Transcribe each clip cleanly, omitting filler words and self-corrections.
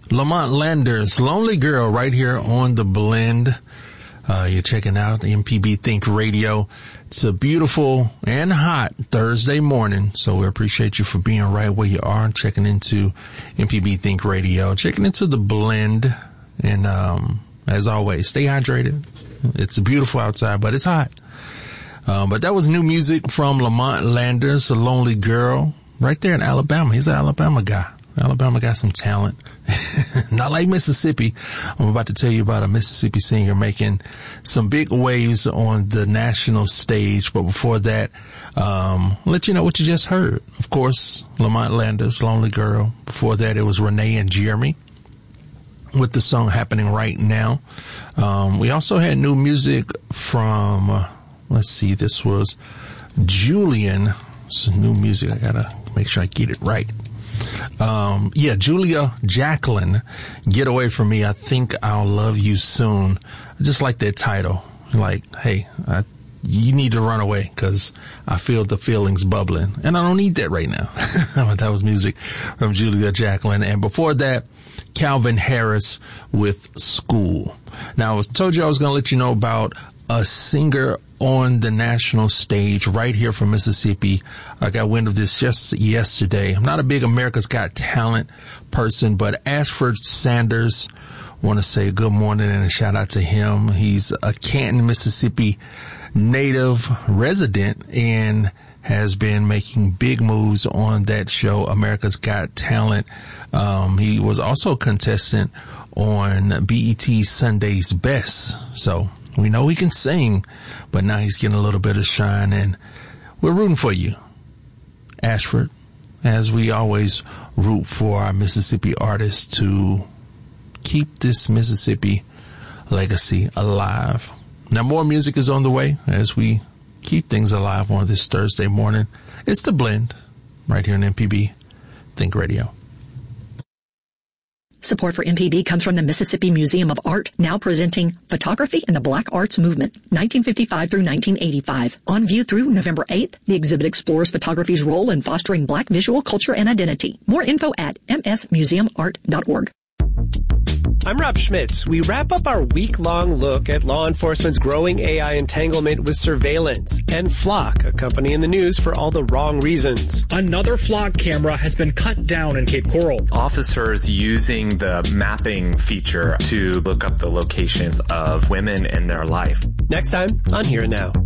Lamont Landers, Lonely Girl, right here on The Blend. You're checking out MPB Think Radio. It's a beautiful and hot Thursday morning, so we appreciate you for being right where you are, checking into MPB Think Radio, checking into The Blend. And as always, stay hydrated. It's beautiful outside, but it's hot. But that was new music from Lamont Landers, A Lonely Girl, right there in Alabama. He's an Alabama guy. Alabama got some talent. Not like Mississippi. I'm about to tell you about a Mississippi singer making some big waves on the national stage. But before that, I'll let you know what you just heard. Of course, Lamont Landers, Lonely Girl. Before that, it was Renee and Jeremy with the song Happening Right Now. We also had new music from, let's see, this was Julian. Some new music. I gotta make sure I get it right. Julia Jacqueline, Get Away From Me, I Think I'll Love You Soon. I just like that title. Like, hey, you need to run away because I feel the feelings bubbling and I don't need that right now. That was music from Julia Jacqueline. And before that, Calvin Harris with School. Now, I told you I was going to let you know about a singer on the national stage right here from Mississippi. I got wind of this just yesterday. I'm not a big America's Got Talent person, but Ashford Sanders, want to say good morning and a shout out to him. He's a Canton, Mississippi native resident and has been making big moves on that show, America's Got Talent. He was also a contestant on BET's Sunday's Best. So we know he can sing, but now he's getting a little bit of shine, and we're rooting for you, Ashford, as we always root for our Mississippi artists to keep this Mississippi legacy alive. Now, more music is on the way as we keep things alive on this Thursday morning. It's The Blend right here on MPB Think Radio. Support for MPB comes from the Mississippi Museum of Art, now presenting Photography in the Black Arts Movement, 1955 through 1985. On view through November 8th, the exhibit explores photography's role in fostering Black visual culture and identity. More info at msmuseumart.org. I'm Rob Schmitz. We wrap up our week-long look at law enforcement's growing AI entanglement with surveillance and Flock, a company in the news for all the wrong reasons. Another Flock camera has been cut down in Cape Coral. Officers using the mapping feature to look up the locations of women in their life. Next time on Here and Now.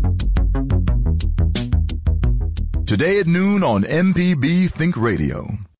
Today at noon on MPB Think Radio.